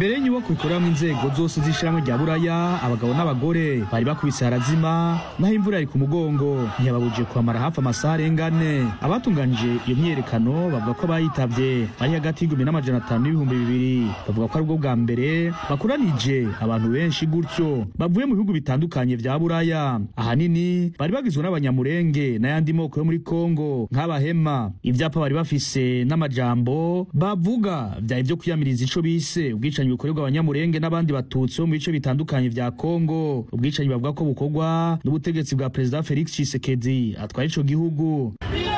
imbere y'inyubako ikoreramwo inzego zose z'ishirahamwe rya Buraya abagabo n'abagore bari bakubise harazima naho imvura ari ku mugongo ntiyababuje kwamara hafi amasaha arenga 4 abatunganije iyo myerekano bavuga ko bayitavye bari hagati y'1500 n'ibihumbi 2 bavuga ko ari bwo bwa mbere bakoranije abantu benshi gutyo bavuye mu bihugu bitandukanye vya Buraya ahanini bari bagizwe n'abanyamurenge n'ayandi moko yo muri Kongo nk'abahema ivyapa bari bafise n'amajambo bavuga vya ivyo kwiyamiriza ico bise ubwicanyi bukorerwa abanyamurenge n'abandi batutsi mu bice bitandukanye vya Kongo ubwicanyi bavuga ko bukorwa n'ubutegetsi bwa President Felix Tshisekedi atwaye ico gihugu.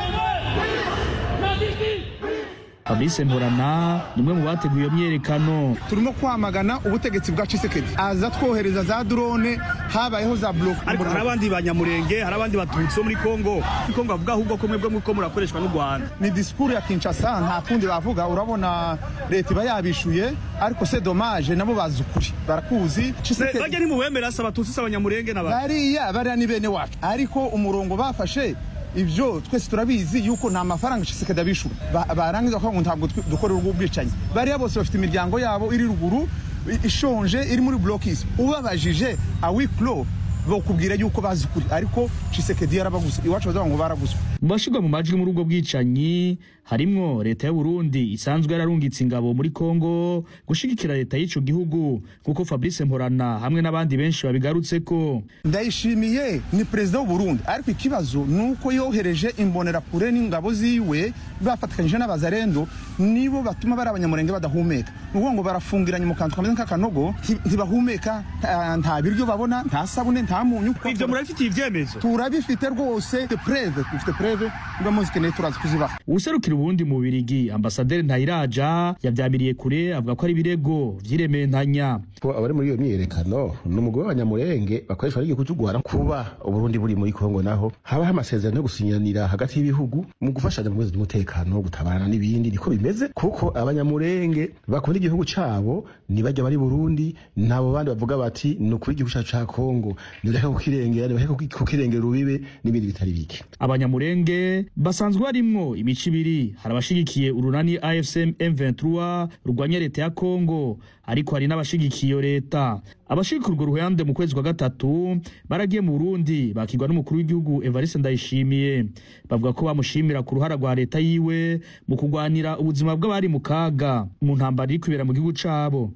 Fabrice Mporana nimwe mu bateguye iyo myerekano. Turimo kwamagana ubutegetsi bwa Tshisekedi aza twohereza za drone habayeho za block ariko harabandi banyamurenge harabandi batutsi muri Kongo bavuga ahubwo ko mwebwe muko murakoreshwa n'u Rwanda. Ni discours ya Kinshasa nta kundi bavuga urabona leta iba yabishuye ariko c'est dommage nabo bazukuri barakuzi Tshisekedi bajye ni muwemera abatutsi abanyamurenge n'abandi bariya ni bene wacu ariko umurongo bafashe ibyo twese turabizi yuko nta mafaranga Tshisekedi abishura barangiza ko ntabwo dukorera ubwicanyi bariya bose bafite imiryango yabo iri ruguru ishonje iri muri blocks ubabajije awiklo bakubwira yuko bazikuri ariko Tshisekedi yarabaguze iwacu bavuga ngo baraguzwe. Bashirwa mu majwi muri ubwo bwicanyi harimwo leta y'u Burundi isanzwe yararungitse ingabo muri Kongo gushigikira leta y'ico gihugu kuko Fabrice Mporana hamwe n'abandi benshi babigarutseko. Ndayishimiye ni president w'u Burundi ariko ikibazo nuko yohereje imbonera kure n'ingabo ziwe bafatikanyije n'abazarendo nibo batuma bari abanyamurenge badahumeka nuko ngo barafungiranye mu kantu kameze nk'akanogo ntibahumeka nta biryo babona nta sabune nta munyu. Ivyo murafitiye ivyemezo? Turabifite rwose dufite preve ndamuzikene turazi kuzibaha. Userukira ubundi mu Birigi Ambassadeur Ntayiraja yavyamiriye kure avuga ko ari birego vyiremeye ntanya. Abari muri iyo myerekano n'umugwi w'abanyamurenge bakoresha ari kujugwara kuba Uburundi buri muri Kongo naho haba amasezerano yo gusinyanira hagati y'ibihugu mu gufashanya mu kwezi umutekano gutabana n'ibindi niko bimeze kuko abanyamurenge bakunda igihugu cabo nibajya bari Burundi nabo bandi bavuga bati no kuri igihugu ca Kongo nireka kukirengera rubibe n'ibindi bitari bike. Abanyamurenge basanzwe barimwo imici ibiri harabashigikiye urunani AFC M23 rugwanya leta ya Kongo ariko hari n'abashigikiye iyo leta. Abashirika urwo ruhande mu kwezi kwa gatatu baragiye mu Burundi bakirwa n'umukuru w'igihugu Evariste Ndayishimiye bavuga ko bamushimira ku ruhara rwa leta yiwe mu kugwanira ubuzima bw'abari mu kaga mu ntambara iri kwibera mu gihugu cabo.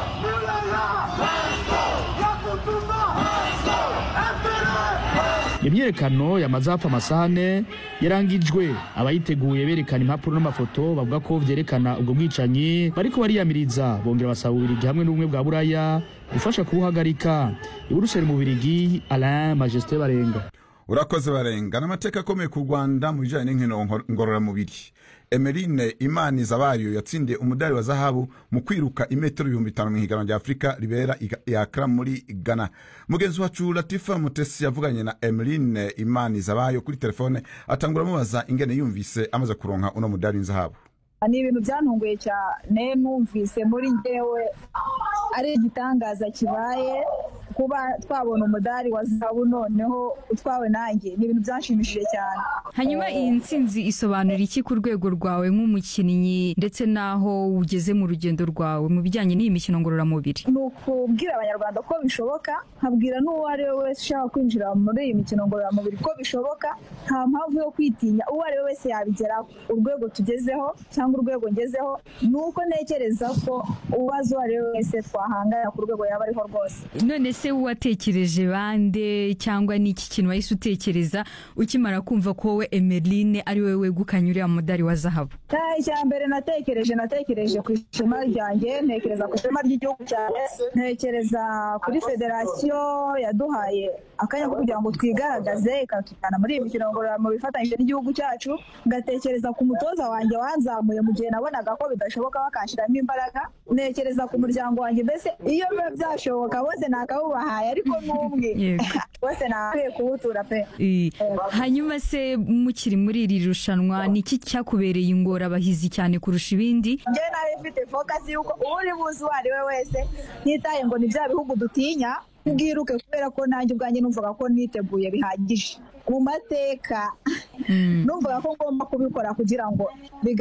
Imyerekano yamaze hafi amasaha 4 yarangijwe abayiteguye berekana impapuro n'amafoto bavuga ko vyerekana ubwo bwicanyi bariko bariyamiriza bongera basaba Ubirigi hamwe n'ubumwe bwa Buraya gufasha kubuhagarika. Iburuseli mu Birigi Alain Majesté Barenga. Urakoze Barenga n'amateka akomeye ku Rwanda mu bijanye n'inkino ngorora mubiri. Emeline Imanizabayo yatsindiye umudari wa zahabu mu kwiruka imetero 5000 mu higanwa rya Afrika ribera ya Accra muri Ghana. Mugenzi wacu Latifa Mutesi yavuganye na Emeline Imanizabayo kuri telefone atangura mubaza ingene yumvise amaze kuronka uno mudari nzahabu. Ni ibintu byantunguye cyane numvise muri ndewe ari igitangaza kibaye kuba twabona umudari wa zahabu noneho utwawe nanjye ni ibintu byanshimishije cyane. Hanyuma iyi ntsinzi isobanura iki ku rwego rwawe nk'umukinnyi ndetse naho ugeze mu rugendo rwawe mu bijyanye n'iyi mikino ngororamubiri? Nukubwira abanyarwanda ko bishoboka nkabwira n'uwo ari we wese ushaka kwinjira muri iyi mikino ngororamubiri ko bishoboka nta mpamvu yo kwitinya uwo ari we wese yabigeraho. Urwego tugezeho cyangwa urwego ngezeho nuko ntekereza ko uwazo ari we wese twahangana ku rwego yaba ariho rwose. None se watekereje bande cyangwa niki kintu wahise utekereza ukimara kumva ko we Emeline ari we wegukanye uriya mudari wa zahabu? Icyambere natekereje ku ishema ryanjye, ntekereza ku ishema ry'igihugu cyane, ntekereza kuri federasiyo yaduhaye akanya ko kugira ngo twigaragaze ikatujyana muri iyi mikino ngororamubiri bifatanyije n'igihugu cyacu, ngatekereza ku mutoza wanjye wanzamuye mu gihe nabonaga ko bidashoboka bakashiramo imbaraga, ntekereza ku muryango wanjye mbese iyo biba byashoboka bose nakawubahaye ariko n'umwe bose nakwiye kuwutura pe. Hanyuma se mukiri muri iri rushanwa niki cyakubereye ingorabahizi cyane kurusha ibindi? Njye nawe mfite focus yuko uri buzi wari we wese nitaye ngo ni bya bihugu dutinya bwiruke kubera ko nanjye ubwanjye numvaga ko niteguye bihagije mu mateka numvaga ko ngomba kubikora kugira ngo